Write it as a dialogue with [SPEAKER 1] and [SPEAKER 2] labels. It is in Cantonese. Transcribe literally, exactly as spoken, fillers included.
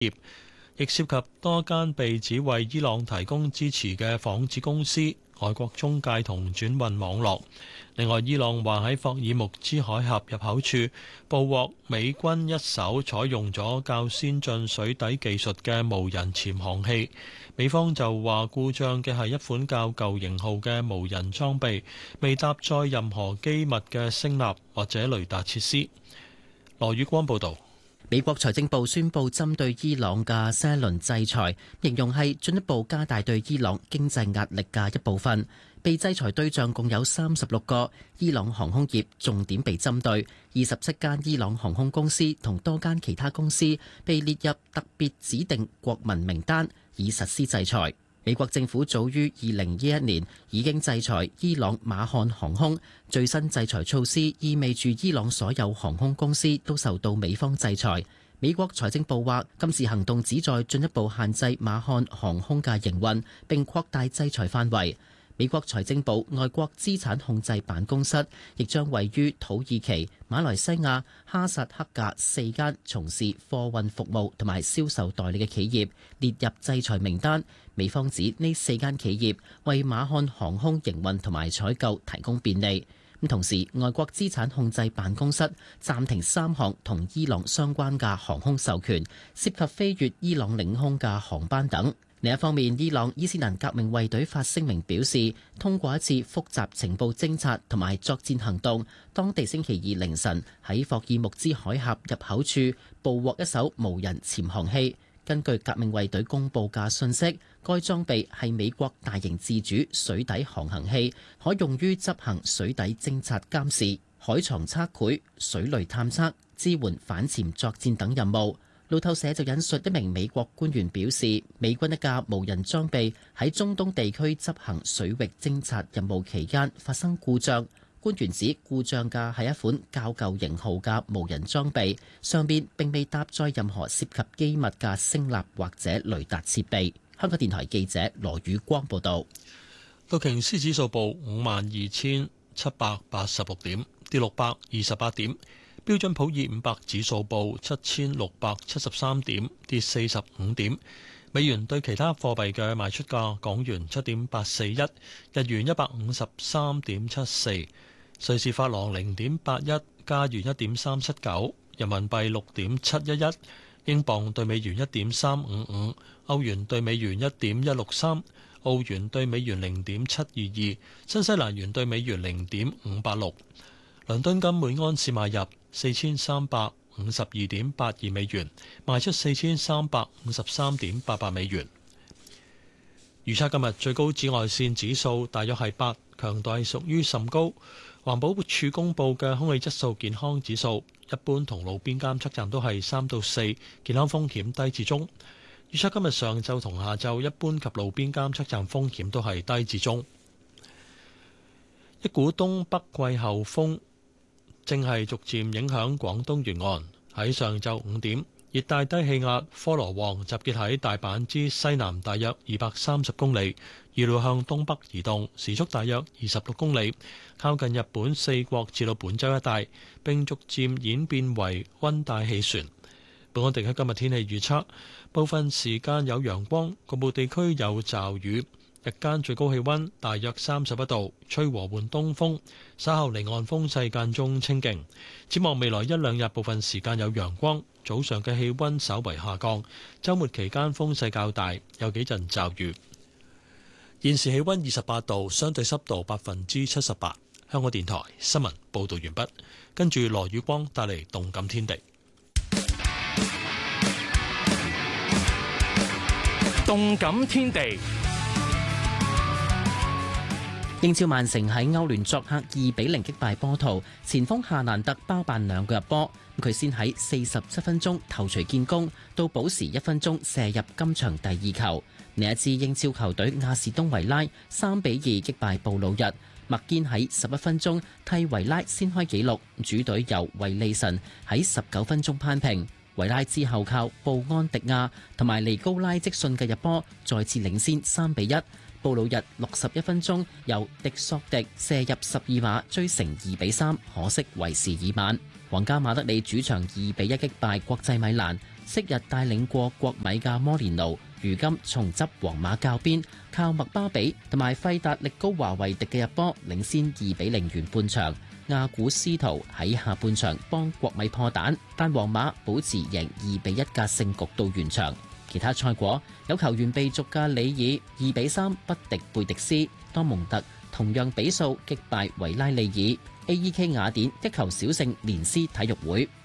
[SPEAKER 1] 業，亦涉及多間被指為伊朗提供支持嘅仿製公司、外國中介同轉運網絡。另外，伊朗話喺霍爾木茲海峽入口處捕獲美軍一艘採用咗較先進水底技術嘅無人潛航器。美方就話故障嘅係一款較舊型號嘅無人裝備，未搭載任何機密嘅聲納或者雷達設施。羅宇光報導。
[SPEAKER 2] 美國財政部宣布針對伊朗嘅新一輪制裁，形容係進一步加大對伊朗經濟壓力嘅一部分。被制裁對象共有三十六個，伊朗航空業重點被針對，二十七間伊朗航空公司同多間其他公司被列入特別指定國民名單，以實施制裁。美國政府早於二零一一年已經制裁伊朗馬漢航空，最新制裁措施意味住伊朗所有航空公司都受到美方制裁。美國財政部話，今次行動旨在進一步限制馬漢航空嘅營運，並擴大制裁範圍。美國財政部外國資產控制辦公室亦將位於土耳其、馬來西亞、哈薩克嘅四間從事貨運服務同埋銷售代理嘅企業列入制裁名單。美方指呢四間企業為馬漢航空營運同埋採購提供便利。咁同時，外國資產控制辦公室暫停三項同伊朗相關嘅航空授權，涉及飛越伊朗領空嘅航班等。另一方面，伊朗伊斯蘭革命衛隊發聲明表示，通過一次複雜情報偵察同埋作戰行動，當地星期二凌晨喺霍爾木茲海峽入口處捕獲一艘無人潛航器。根據革命衛隊公佈嘅信息，該裝備係美國大型自主水底航行器，可用於執行水底偵察監視、海床測繪、水雷探測、支援反潛作戰等任務。路透社就引述一名美國官員表示，美軍一架無人裝備喺中東地區執行水域偵察任務期間發生故障。官員指故障嘅係一款較舊型號嘅無人裝備，上邊並未搭載任何涉及機密嘅聲納或者雷達設備。香港電台記者羅宇光報道。
[SPEAKER 1] 道瓊斯指數報五萬二千七百八十六點，跌六百二十八點。標準普爾五百指數報七千六百七十三點，跌四十五點。美元對其他貨幣嘅賣出價：港元七點八四一，日元一百五十三點七四，瑞士法郎零點八一，加元一點三七九，人民幣六點七一一，英鎊對美元一點三五五，歐元對美元一點一六三，澳元對美元零點七二二，新西蘭元對美元零點五八六。倫敦金每安士買入四千三百五十二點八二美元，賣出四千三百五十三點八八美元。預測今日最高紫外線指數大約係八，強度係屬於甚高。環保署公布嘅空氣質素健康指數，一般同路邊監測站都係三到四，健康風險低至中。預測今日上晝同下晝一般及路邊監測站風險都係低至中。一股東北季候風正係逐漸影響廣東沿岸。喺上晝五點，熱帶低氣壓科羅旺集結喺大阪之西南大約二百三十公里，預料向東北移動，時速大約二十六公里，靠近日本四國至到本州一帶，並逐漸演變為溫帶氣旋。本港地區今日天氣預測，部分時間有陽光，局部地區有驟雨。日間最高氣溫大約三十一度，吹和緩東風，稍後離岸風勢間中清勁。展望未來一兩日，部分時間有陽光，早上嘅氣溫稍為下降。週末期間風勢較大，有幾陣驟雨。現時氣溫二十八度，相對濕度百分之七十八。香港電台新聞報道完畢，跟住羅宇光帶嚟動感天地。
[SPEAKER 3] 動感天地。
[SPEAKER 2] 英超曼城喺歐聯作客二比零擊敗波圖，前鋒夏蘭特包辦兩個入波。佢先喺四十七分鐘頭槌建功，到補時一分鐘射入今場第二球。另一支英超球隊亞士東維拉三比二擊敗布魯日，麥堅喺十一分鐘替維拉先開紀錄，主隊由維利臣喺十九分鐘扳平。維拉之後靠布安迪亞同埋尼高拉積遜嘅入波，再次領先三比一。布魯日六十一分鐘由迪索迪射入十二碼追成二比三，可惜為時已晚。皇家馬德里主場二比一擊敗國際米蘭， 昔日帶領過國米嘅摩連奴，如今重執皇馬教鞭，靠麥巴比同埋費達力高華維迪嘅入波，領先二比零完半場。亞古斯圖喺下半場幫國米破蛋，但皇馬保持贏二比一嘅勝局到完場。其他賽果有球員被逐嘅里爾二比三不敵貝迪斯，多蒙特同樣比數擊敗維拉利爾，A E K 雅典一球小勝連斯體育會。